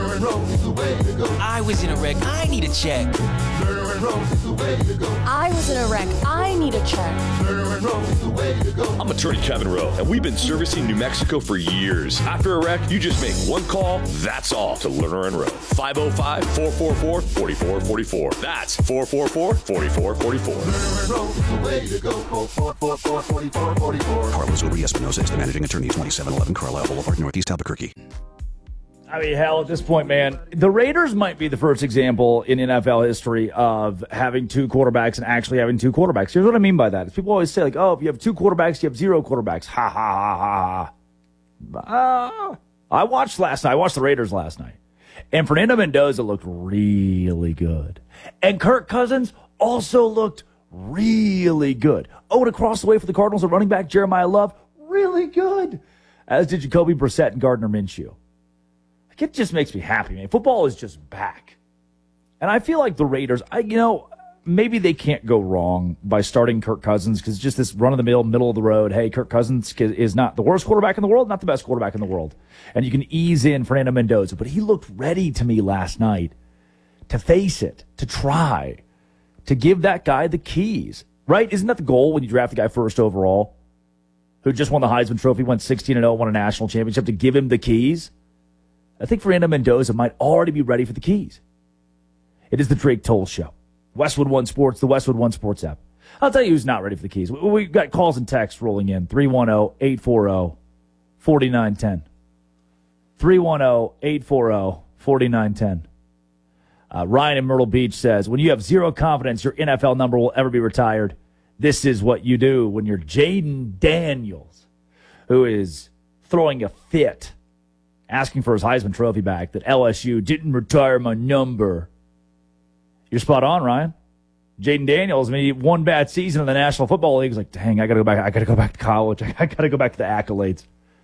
I was in a wreck. I need a check. I was in a wreck. I need a check. I'm attorney Kevin Rowe, and we've been servicing New Mexico for years. After a wreck, you just make one call, that's all, to Lerner and Rowe. five oh five, four four four, four four four four. That's four four four, four four four four. Carlos Uber Espinosa is the managing attorney, twenty-seven eleven Carlisle Boulevard, Northeast Albuquerque. I mean, hell, at this point, man, the Raiders might be the first example in N F L history of having two quarterbacks and actually having two quarterbacks. Here's what I mean by that. Is people always say, like, oh, if you have two quarterbacks, you have zero quarterbacks. Ha, ha, ha, ha. Uh, I watched last night. I watched the Raiders last night. And Fernando Mendoza looked really good. And Kirk Cousins also looked really good. Oh, and across the way for the Cardinals, a running back, Jeremiah Love, really good. As did Jacoby Brissett and Gardner Minshew. It just makes me happy, man. Football is just back. And I feel like the Raiders, I, you know, maybe they can't go wrong by starting Kirk Cousins because just this run-of-the-mill, middle-of-the-road, hey, Kirk Cousins is not the worst quarterback in the world, not the best quarterback in the world. And you can ease in Fernando Mendoza. But he looked ready to me last night to face it, to try, to give that guy the keys. Right? Isn't that the goal when you draft the guy first overall, who just won the Heisman Trophy, went sixteen and oh, won a national championship, to give him the keys? I think Fernando Mendoza might already be ready for the keys. It is the Drake Toll Show. Westwood One Sports, the Westwood One Sports app. I'll tell you who's not ready for the keys. We've got calls and texts rolling in. three one zero, eight four zero, four nine one zero. three one zero, eight four zero, four nine one zero. Uh, Ryan in Myrtle Beach says, when you have zero confidence your N F L number will ever be retired, this is what you do when you're Jaden Daniels, who is throwing a fit, asking for his Heisman Trophy back, that L S U didn't retire my number. You're spot on, Ryan. Jaden Daniels, I mean, one bad season in the National Football League. He's like, dang, I got to go back. I got to go back to college. I got to go back to the accolades.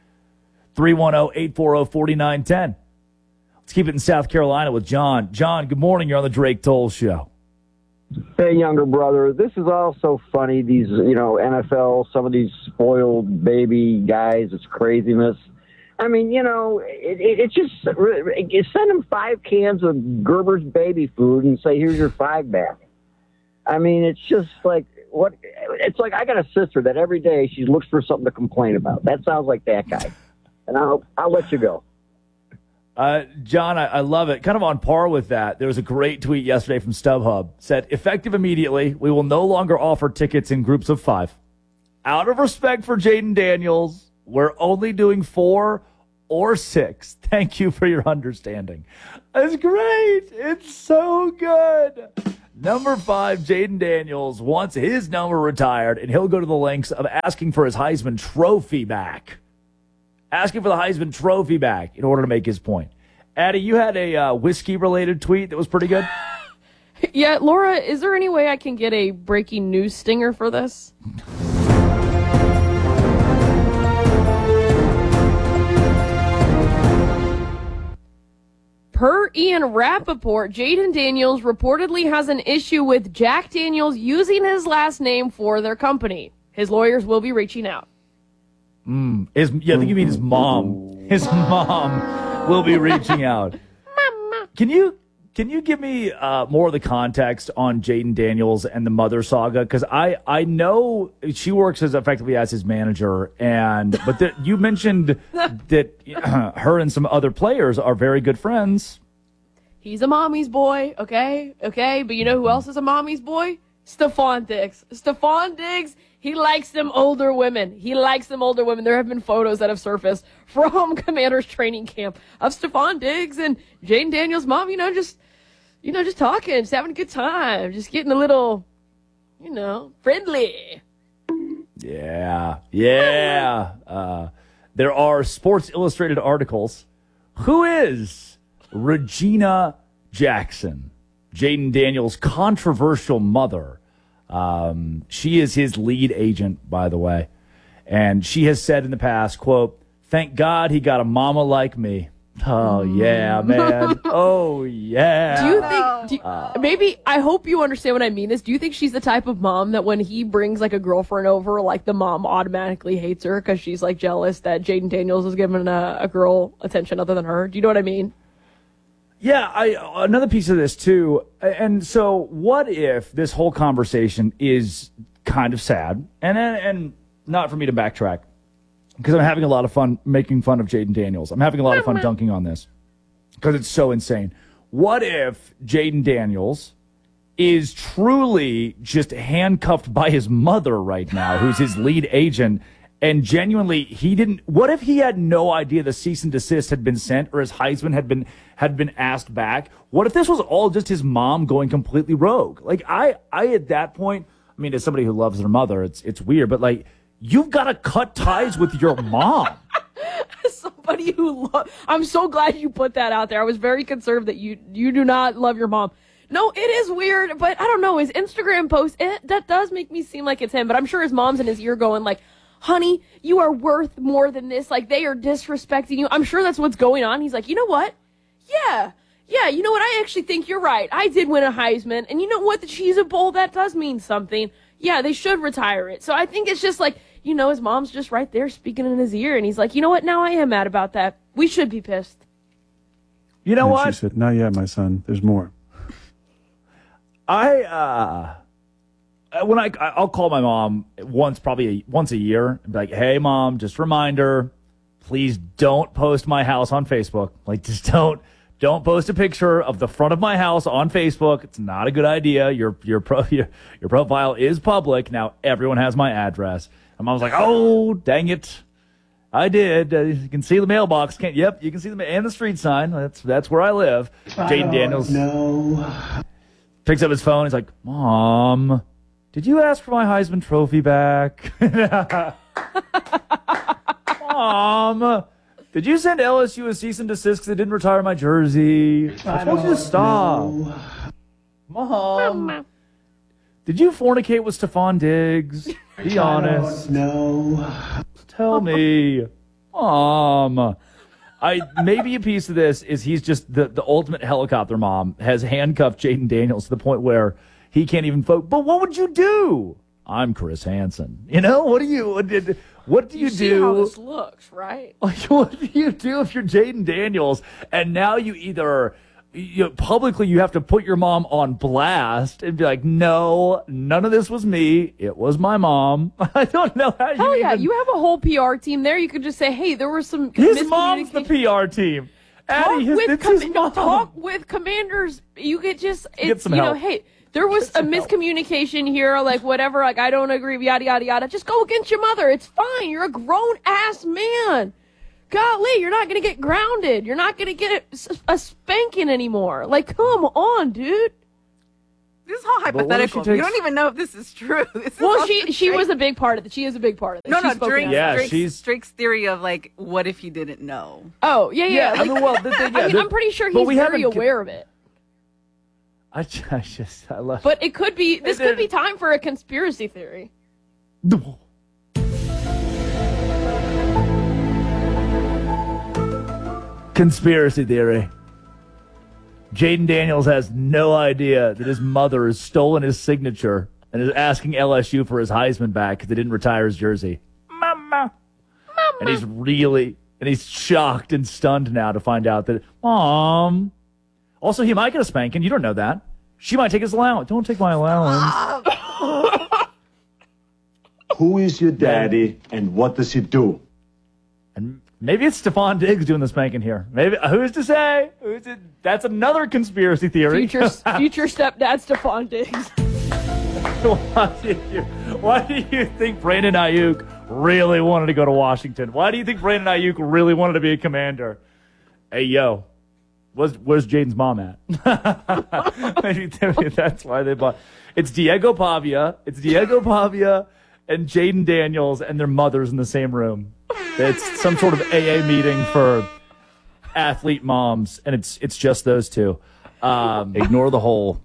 three one zero, eight four zero, four nine one zero. Let's keep it in South Carolina with John. John, good morning. You're on the Drake Toll Show. Hey, younger brother. This is all so funny. These, you know, N F L, some of these spoiled baby guys. It's craziness. I mean, you know, it, it, it just it, send them five cans of Gerber's baby food and say, here's your five back. I mean, it's just like, what? It's like I got a sister that every day she looks for something to complain about. That sounds like that guy. And I'll, I'll let you go. Uh, John, I, I love it. Kind of on par with that. There was a great tweet yesterday from StubHub. Said, effective immediately, we will no longer offer tickets in groups of five. Out of respect for Jaden Daniels, we're only doing four or six. Thank you for your understanding. That's great. It's so good. Number five, Jaden Daniels wants his number retired, and he'll go to the lengths of asking for his Heisman Trophy back. Asking for the Heisman Trophy back in order to make his point. Addie, you had a uh, whiskey-related tweet that was pretty good. Yeah, Laura, is there any way I can get a breaking news stinger for this? Per Ian Rappaport, Jaden Daniels reportedly has an issue with Jack Daniels using his last name for their company. His lawyers will be reaching out. Mm, his, yeah, I think you mean his mom. His mom will be reaching out. Can you can you give me uh, more of the context on Jaden Daniels and the mother saga? Because I, I know she works as effectively as his manager, and but the, you mentioned that uh, her and some other players are very good friends. He's a mommy's boy, okay? Okay, but you know who else is a mommy's boy? Stephon Diggs. Stephon Diggs, he likes them older women. He likes them older women. There have been photos that have surfaced from Commander's training camp of Stephon Diggs and Jaden Daniels' mom, you know, just, you know, just talking, just having a good time, just getting a little, you know, friendly. Yeah, yeah. Uh, there are Sports Illustrated articles. Who is Regina Jackson, Jaden Daniels' controversial mother? Um, she is his lead agent, by the way. And she has said in the past, quote, thank God he got a mama like me. Oh, yeah, man. Oh, yeah. Do you think, do you, uh, maybe, I hope you understand what I mean is, do you think she's the type of mom that when he brings like a girlfriend over, like the mom automatically hates her because she's like jealous that Jaden Daniels is giving a, a girl attention other than her? Do you know what I mean? Yeah, I, another piece of this, too. And so what if this whole conversation is kind of sad? And and not for me to backtrack, because I'm having a lot of fun making fun of Jaden Daniels. I'm having a lot of fun dunking on this because it's so insane. What if Jaden Daniels is truly just handcuffed by his mother right now, who's his lead agent, and genuinely, he didn't. What if he had no idea the cease and desist had been sent, or his Heisman had been had been asked back? What if this was all just his mom going completely rogue? Like I, I at that point, I mean, as somebody who loves their mother, it's it's weird, but like you've got to cut ties with your mom. Somebody who lo- I'm so glad you put that out there. I was very concerned that you you do not love your mom. No, it is weird, but I don't know. His Instagram post, it, that does make me seem like it's him, but I'm sure his mom's in his ear going like, honey, you are worth more than this. Like, they are disrespecting you. I'm sure that's what's going on. He's like, you know what? Yeah. Yeah, you know what? I actually think you're right. I did win a Heisman. And you know what? The Cheez-It Bowl, that does mean something. Yeah, they should retire it. So I think it's just like, you know, his mom's just right there speaking in his ear. And he's like, you know what? Now I am mad about that. We should be pissed. You know and what? She said, not yet, my son. There's more. I, uh... When I, I'll call my mom once, probably a, once a year, and be like, hey, Mom, just a reminder, please don't post my house on Facebook. Like, just don't, don't post a picture of the front of my house on Facebook. It's not a good idea. Your, your, pro, your, your profile is public. Now everyone has my address. And Mom's like, oh, dang it. I did. Uh, you can see the mailbox. Can't, yep, you can see the, and the street sign. That's, that's where I live. Jaden Daniels no. picks up his phone. He's like, Mom, did you ask for my Heisman Trophy back? Mom, did you send L S U a cease and desist because they didn't retire my jersey? I told you to stop. Know. Mom, did you fornicate with Stephon Diggs? Be honest. No. Tell me. Mom. I maybe a piece of this is he's just the, the ultimate helicopter mom, has handcuffed Jaden Daniels to the point where he can't even focus. But what would you do? I'm Chris Hansen. You know, what do you what did what do you, you do? See how this looks, right? What do you do if you're Jaden Daniels and now you either you know, publicly you have to put your mom on blast and be like, no, none of this was me. It was my mom. I don't know how you Hell yeah, even... you have a whole P R team there. You could just say, hey, there was some His mom's the P R team. talk Addie, his- with it's com- his no, mom. talk with commanders. You could just it's, Get some you know, help. hey, there was a miscommunication here, like whatever, like I don't agree, yada yada yada. Just go against your mother. It's fine. You're a grown ass man. Golly, you're not gonna get grounded. You're not gonna get a, a spanking anymore. Like, come on, dude. This is all But what if she hypothetical. You takes- don't even know if this is true. This is Well, all she just she Drake- was a big part of it. She is a big part of it. No, She's no, spoken Drake, out. Yeah, Drake's, she's- Drake's theory of like, what if he didn't know? Oh yeah, yeah. Yeah, I like, mean, well, the thing- yeah, I mean, the- I'm pretty sure but he's we very haven't- aware of it. I, ju- I just, I love But it could be. This It- could be time for a conspiracy theory. Conspiracy theory. Jaden Daniels has no idea that his mother has stolen his signature and is asking L S U for his Heisman back because they didn't retire his jersey. Mama. Mama. And he's really, and he's shocked and stunned now to find out that, Mom. Also, he might get a spanking. You don't know that. She might take his allowance. Don't take my allowance. Who is your daddy and what does he do? And maybe it's Stephon Diggs doing the spanking here. Maybe, who's to say? Who's to, that's another conspiracy theory. Future future stepdad Stephon Diggs. Why do you, why do you think Brandon Ayuk really wanted to go to Washington? Why do you think Brandon Ayuk really wanted to be a commander? Hey, yo, where's, where's Jaden's mom at? maybe, maybe that's why they bought. It's Diego Pavia. It's Diego Pavia and Jaden Daniels and their mothers in the same room. It's some sort of A A meeting for athlete moms, and it's it's just those two. Um, ignore the whole.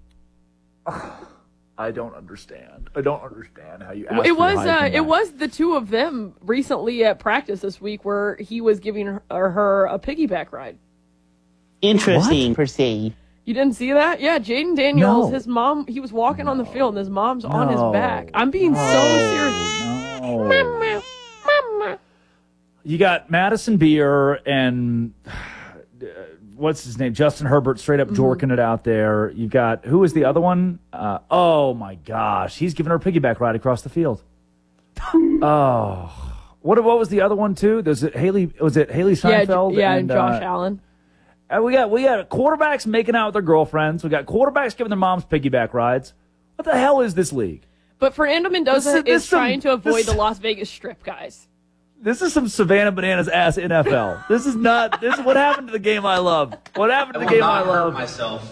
I don't understand. I don't understand how you. Ask It for was Heisman uh, back. it was the two of them recently at practice this week where he was giving her, her a piggyback ride. Interesting, per se. You didn't see that? Yeah, Jaden Daniels, No. his mom, he was walking on the field and his mom's on his No. back. I'm being so serious. No. Mama, mama. You got Madison Beer and uh, what's his name? Justin Herbert straight up jorking it out there. You've got, who is the other one? Uh, oh my gosh. He's giving her a piggyback ride across the field. Oh. What what was the other one too? There's it Haley was it Haley Yeah, Seinfeld? J- yeah, and and Josh uh, Allen. And we got we got quarterbacks making out with their girlfriends. We got quarterbacks giving their moms piggyback rides. What the hell is this league? But Fernando Mendoza This is- this is trying some- to avoid this- the Las Vegas Strip, guys. This is some Savannah Bananas ass N F L. This is not. This is what happened to the game I love. What happened to the game I love? myself.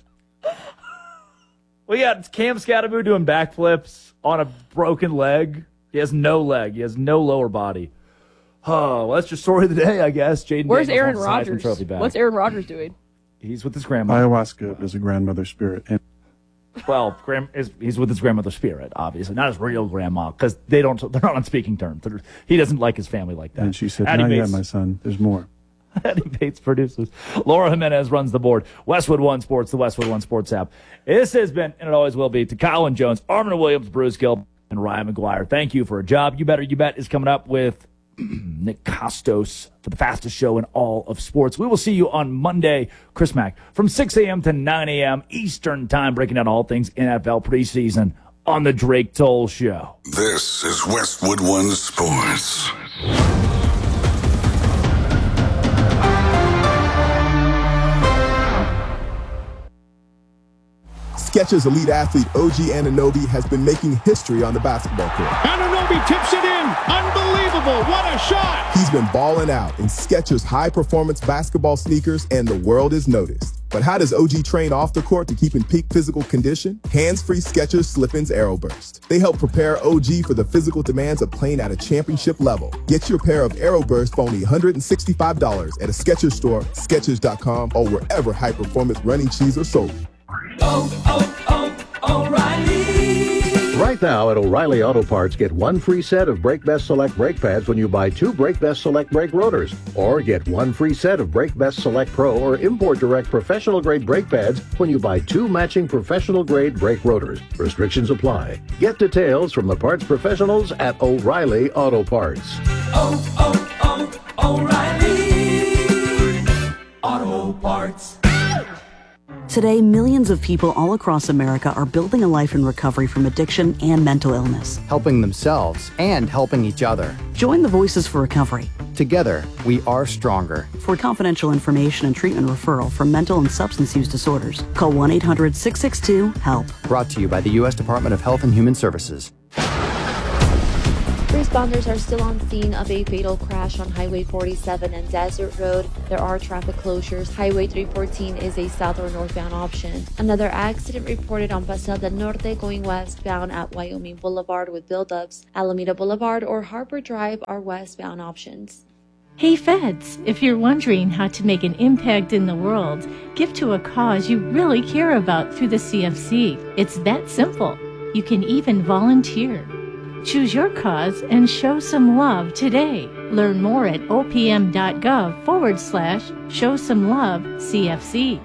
We got Cam Scattermoo doing backflips on a broken leg. He has no leg. He has no lower body. Oh, well, that's your story of the day, I guess. Jaden Where's Daniels Aaron wants his Heisman Rodgers? Trophy back. What's Aaron Rodgers doing? He's with his grandma. Ayahuasca is a grandmother spirit. And Well, grand, is, he's with his grandmother's spirit, obviously, not his real grandma, because they don't. They're not on speaking terms. They're, he doesn't like his family like that. and she said, Addie not yet, Bates- my son. There's more. Addie Bates produces. Laura Jimenez runs the board. Westwood One Sports, the Westwood One Sports app. This has been, and it always will be, to Colin Jones, Armin Williams, Bruce Gill, and Ryan McGuire. Thank you for a job. You Better You Bet is coming up with Nick Costos for the fastest show in all of sports. We will see you on Monday, Chris Mack, from six a.m. to nine a.m. Eastern Time, breaking down all things N F L preseason on the Drake Toll Show. This is Westwood One Sports. Skechers elite athlete O G Anunoby has been making history on the basketball court. Anunoby tips it in. Unbelievable. What a shot. He's been balling out in Skechers high-performance basketball sneakers, and the world is noticed. But how does O G train off the court to keep in peak physical condition? Hands-free Skechers Slip-ins Aeroburst. They help prepare O G for the physical demands of playing at a championship level. Get your pair of Aeroburst for only one hundred sixty-five dollars at a Skechers store, Skechers dot com, or wherever high-performance running shoes are sold. Right now at O'Reilly Auto Parts, get one free set of Brake Best Select brake pads when you buy two Brake Best Select brake rotors. Or get one free set of Brake Best Select Pro or Import Direct professional grade brake pads when you buy two matching professional grade brake rotors. Restrictions apply. Get details from the parts professionals at O'Reilly Auto Parts. O'Reilly Auto Parts. Today, millions of people all across America are building a life in recovery from addiction and mental illness. Helping themselves and helping each other. Join the Voices for Recovery. Together, we are stronger. For confidential information and treatment referral for mental and substance use disorders, call one eight hundred six six two HELP. Brought to you by the U S Department of Health and Human Services. Responders are still on scene of a fatal crash on Highway forty-seven and Desert Road. There are traffic closures. Highway three fourteen is a south or northbound option. Another accident reported on Paseo del Norte going westbound at Wyoming Boulevard with buildups. Alameda Boulevard or Harbor Drive are westbound options. Hey Feds, if you're wondering how to make an impact in the world, give to a cause you really care about through the C F C. It's that simple. You can even volunteer. Choose your cause and show some love today. Learn more at opm.gov forward slash show some love CFC.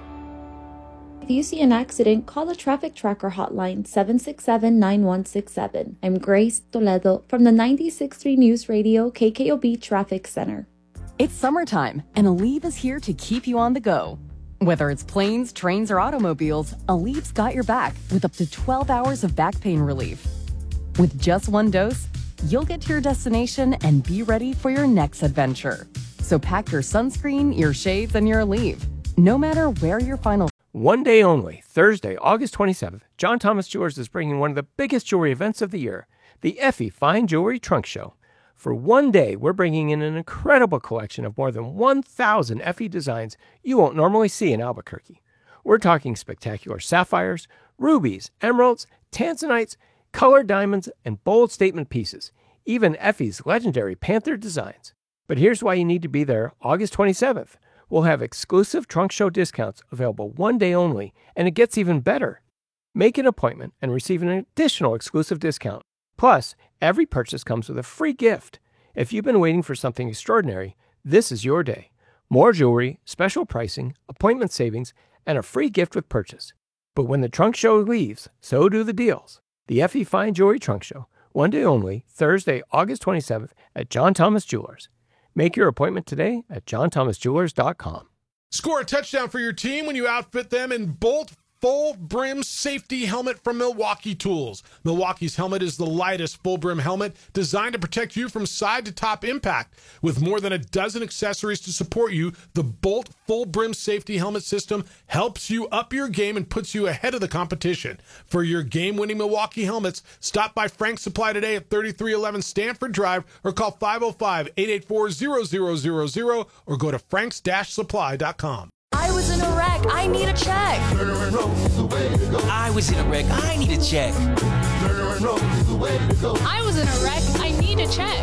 If you see an accident, call the Traffic Tracker hotline seven six seven, nine one six seven. I'm Grace Toledo from the ninety-six point three News Radio K K O B Traffic Center. It's summertime, and Aleve is here to keep you on the go. Whether it's planes, trains, or automobiles, Aleve's got your back with up to twelve hours of back pain relief. With just one dose, you'll get to your destination and be ready for your next adventure. So pack your sunscreen, your shades, and your Aleve, no matter where your final... One day only, Thursday, August twenty-seventh, John Thomas Jewelers is bringing one of the biggest jewelry events of the year, the Effie Fine Jewelry Trunk Show. For one day, we're bringing in an incredible collection of more than one thousand Effie designs you won't normally see in Albuquerque. We're talking spectacular sapphires, rubies, emeralds, tanzanites, colored diamonds, and bold statement pieces, even Effie's legendary Panther designs. But here's why you need to be there August twenty-seventh. We'll have exclusive trunk show discounts available one day only, and it gets even better. Make an appointment and receive an additional exclusive discount. Plus, every purchase comes with a free gift. If you've been waiting for something extraordinary, this is your day. More jewelry, special pricing, appointment savings, and a free gift with purchase. But when the trunk show leaves, so do the deals. The Effie Fine Jewelry Trunk Show, one day only, Thursday, August twenty-seventh at John Thomas Jewelers. Make your appointment today at john thomas jewelers dot com. Score a touchdown for your team when you outfit them in Bolt Full Brim Safety Helmet from Milwaukee Tools. Milwaukee's helmet is the lightest full brim helmet designed to protect you from side to top impact. With more than a dozen accessories to support you, the Bolt Full Brim Safety Helmet system helps you up your game and puts you ahead of the competition. For your game-winning Milwaukee helmets, stop by Frank's Supply today at thirty-three eleven Stanford Drive or call five oh five, eight eight four, zero zero zero zero or go to franks dash supply dot com. I was in a wreck. I need a check. I was in a wreck. I need a check. I was in a wreck. I need a check.